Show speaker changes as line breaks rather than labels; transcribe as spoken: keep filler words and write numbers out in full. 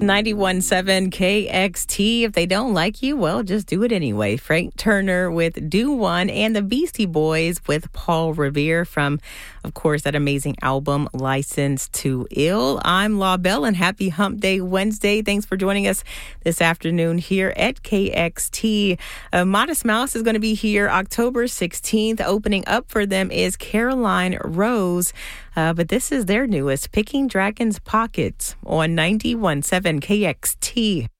ninety-one point seven K X T. If they don't like you, well, just do it anyway. Frank Turner with Do One and the Beastie Boys with Paul Revere from, of course, that amazing album, License to Ill. I'm La Belle and happy Hump Day Wednesday. Thanks for joining us this afternoon here at K X T. Uh, Modest Mouse is going to be here October sixteenth. Opening up for them is Caroline Rose. Uh, but this is their newest, Picking Dragons Pockets on ninety-one point seven K X T.